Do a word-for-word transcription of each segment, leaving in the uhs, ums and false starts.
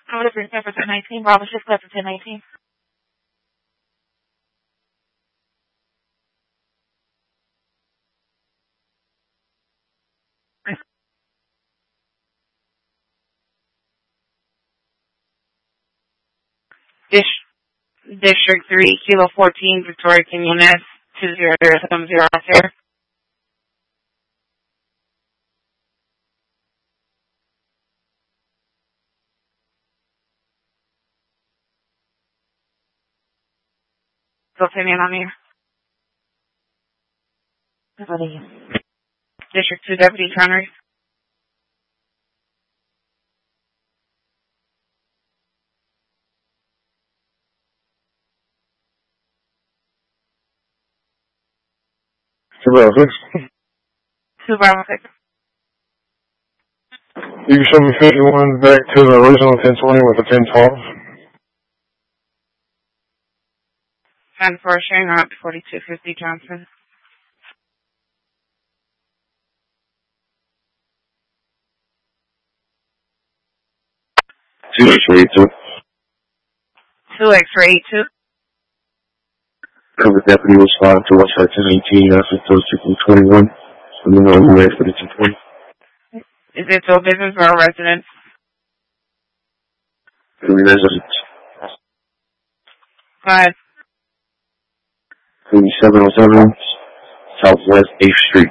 I would have been for ten nineteen. Bravo six left for ten nineteen. Dish, District three, Kilo fourteen, Victoria Quinones, two zero zero seven zero here. Opinion on here. District two Deputy Connery. Two Bravo six. Two Bravo six. You can show me fifty-one back to the original ten twenty with the ten twelve. ten four showing route forty-two fifty Johnson. two X-ray eighty-two. two X-ray eighty-two. Cover deputy respond to West Side ten eighteen after those two twenty-one. And then on the way for the ten twenty. Is it to a business or a residence? Three residents. Go ahead. seven oh seven Southwest eighth Street.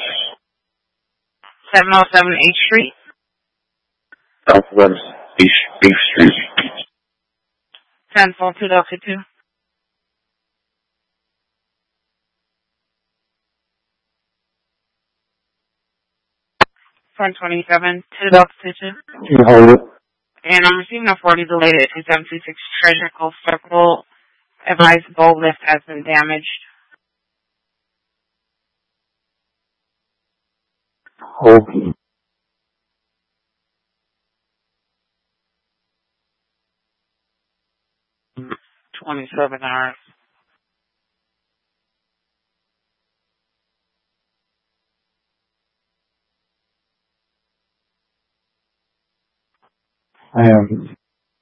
seven oh seven eighth Street. Southwest eighth Street. ten four two Delta two. ten twenty-seven two Delta two. You can hold it. And I'm receiving a forty delayed at two seven two six Treasure Cove Circle. Advised bowl lift has been damaged. Hold. twenty-seven hours. I am.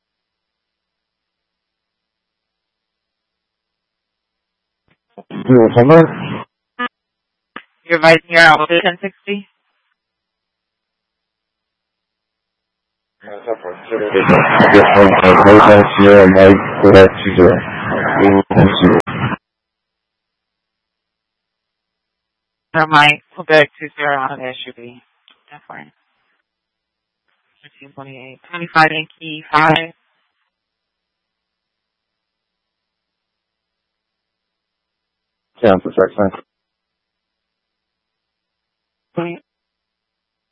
Zero number. You're advising your out ten sixty. Zero, Mike, Quebec, zero. Or Mike, Quebec two zero on the S U V. Definitely. fifteen twenty-eight. twenty-five Yankee five. Yeah, perfect, thanks. Point.